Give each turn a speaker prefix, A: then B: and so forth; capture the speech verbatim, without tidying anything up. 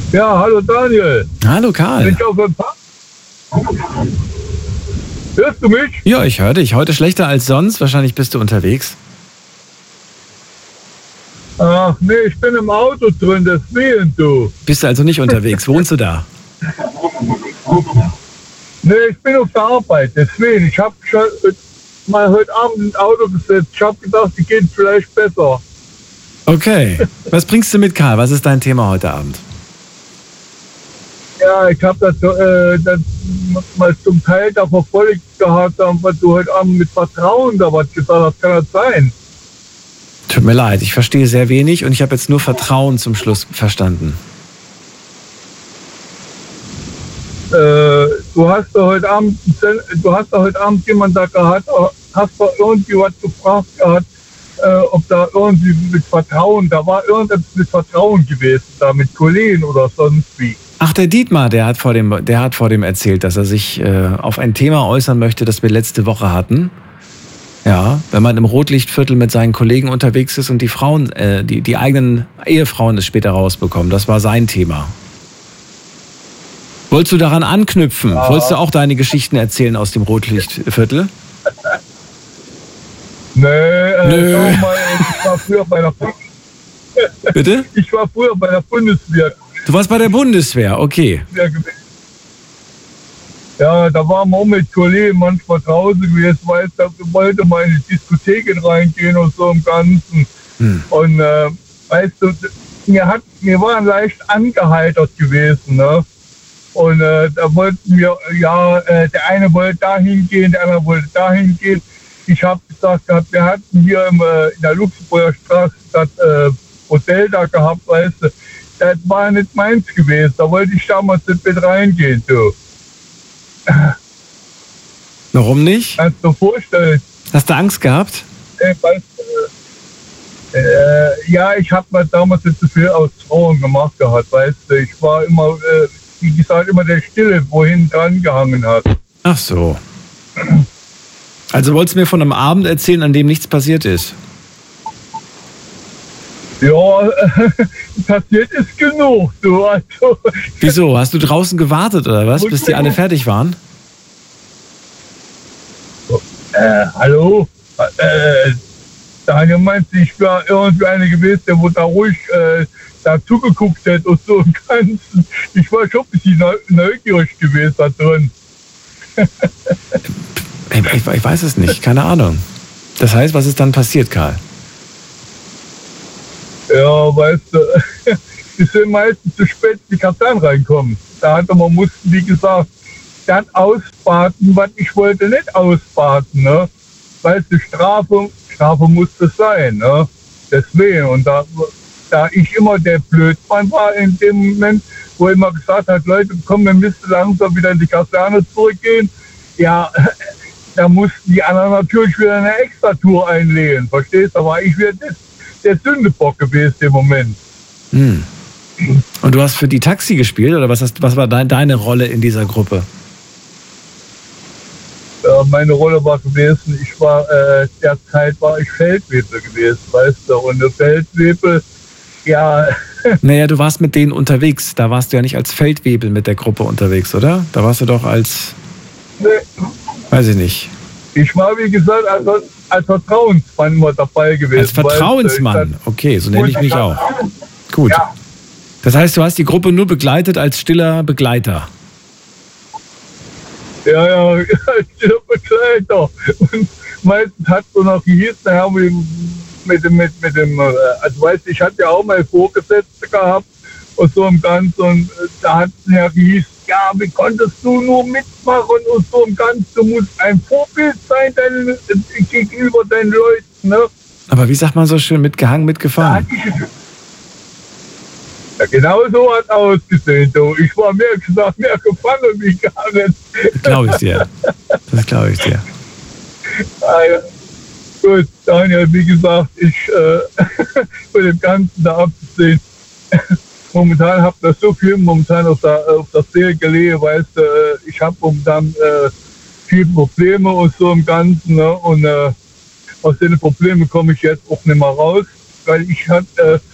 A: Ja, hallo Daniel.
B: Hallo Karl.
A: Bin ich auf dem Park? Hörst du mich?
B: Ja, ich höre dich. Heute schlechter als sonst. Wahrscheinlich bist du unterwegs.
A: Ach nee, ich bin im Auto drin, deswegen du.
B: Bist du also nicht unterwegs? Wohnst du da?
A: Nee, ich bin auf der Arbeit, deswegen. Ich habe schon mal heute Abend ins Auto gesetzt. Ich habe gedacht, die geht vielleicht besser.
B: Okay. Was bringst du mit, Karl? Was ist dein Thema heute Abend?
A: Ja, ich habe das, äh, das mal zum Teil da verfolgt gehabt, was du heute Abend mit Vertrauen da was gesagt hast. Kann das sein?
B: Tut mir leid, ich verstehe sehr wenig und ich habe jetzt nur Vertrauen zum Schluss verstanden.
A: Äh, du hast da heute Abend, du hast da heute Abend jemand da gehabt, hast da irgendwie was gefragt gehabt, äh, ob da irgendwie mit Vertrauen, da war irgendwas mit Vertrauen gewesen, da mit Kollegen oder sonst wie.
B: Ach, der Dietmar, der hat vor dem, der hat vor dem erzählt, dass er sich äh, auf ein Thema äußern möchte, das wir letzte Woche hatten. Ja, wenn man im Rotlichtviertel mit seinen Kollegen unterwegs ist und die Frauen, äh, die, die eigenen Ehefrauen es später rausbekommen. Das war sein Thema. Wolltest du daran anknüpfen? Ja. Wolltest du auch deine Geschichten erzählen aus dem Rotlichtviertel?
A: Nee, äh, Nö. Mal, ich war früher bei der Bundeswehr.
B: Bitte?
A: Ich war früher bei der Bundeswehr.
B: Du warst bei der Bundeswehr, okay.
A: Ja, da waren wir auch mit Kollegen manchmal zu Hause gewesen, weil da wollte mal in die Diskotheken reingehen und so im Ganzen. Hm. Und äh, weißt du, wir, hat, wir waren leicht angeheitert gewesen, ne? Und äh, da wollten wir, ja, äh, der eine wollte dahin gehen, der andere wollte dahin gehen. Ich habe gesagt, wir hatten hier im, äh, in der Luxemburger Straße das äh, Hotel da gehabt, weißt du. Das war nicht meins gewesen, da wollte ich damals nicht mit reingehen, du.
B: Warum nicht?
A: Kannst du dir vorstellen?
B: Hast du Angst gehabt?
A: Äh, weißt du, äh, ja, ich habe mir damals nicht so viel aus Frauen gemacht gehabt, weißt du. Ich war immer, äh, wie gesagt, immer der Stille, wohin dran gehangen hat.
B: Ach so. Also wolltest du mir von einem Abend erzählen, an dem nichts passiert ist?
A: Ja, passiert ist genug, du. Also.
B: Wieso? Hast du draußen gewartet oder was, bis die alle fertig waren?
A: Äh, hallo? Äh, Daniel meinst du, ich war irgendwie eine gewesen, der wo da ruhig äh, da zugeguckt hat und so im Ganzen. Ich war schon ein bisschen neugierig gewesen da drin.
B: ich, ich, ich weiß es nicht, keine Ahnung. Das heißt, was ist dann passiert, Karl?
A: Ja, weißt du, es sind meistens zu spät die Karten reinkommen. Da hatte man mussten, wie gesagt, dann ausbaden, was ich wollte nicht ausbaden, ne? Weißt du, Strafe, Strafe musste sein, ne? Deswegen, und da, da ich immer der Blödmann war in dem Moment, wo immer gesagt hat, Leute, komm, wir müssen langsam wieder in die Kaserne zurückgehen, ja, da mussten die anderen natürlich wieder eine Extratour einlegen, verstehst du? Aber ich werde das der Sündebock gewesen im Moment.
B: Hm. Und du hast für die Taxi gespielt oder was, hast, was war dein, deine Rolle in dieser Gruppe?
A: Ja, meine Rolle war gewesen, ich war, äh, derzeit war ich Feldwebel gewesen, weißt du, und eine Feldwebel, ja.
B: Naja, du warst mit denen unterwegs, da warst du ja nicht als Feldwebel mit der Gruppe unterwegs, oder? Da warst du doch als,
A: nee.
B: Weiß ich nicht.
A: Ich war, wie gesagt, also als Vertrauensmann immer dabei gewesen.
B: Als Vertrauensmann? Okay, so nenne ich mich auch. Gut.
A: Ja.
B: Das heißt, du hast die Gruppe nur begleitet als stiller Begleiter?
A: Ja, ja, als stiller Begleiter. Und meistens hat so noch gehießen, Herr, mit, mit dem, mit, mit dem, also weißt du, ich hatte ja auch mal Vorgesetzte gehabt und so im Ganzen und da hat es ja gehießen, ja, wie konntest du nur mitmachen und so im Ganzen, du musst ein Vorbild sein dein, gegenüber deinen Leuten, ne?
B: Aber wie sagt man so schön, mitgehangen, mitgefahren?
A: Ja, genau so hat es ausgesehen, du. Ich war mehr gesagt, mehr gefangen wie gehangen.
B: Das glaube ich dir. Das glaube ich dir.
A: Ah, ja. Gut, Daniel, wie gesagt, ich äh, von dem Ganzen da abgesehen. Momentan habe ich so viel momentan auf der, auf der Seele gelegen, weißt du, ich habe momentan äh, viele Probleme und so im Ganzen, ne? Und äh, aus den Problemen komme ich jetzt auch nicht mehr raus, weil ich hatte,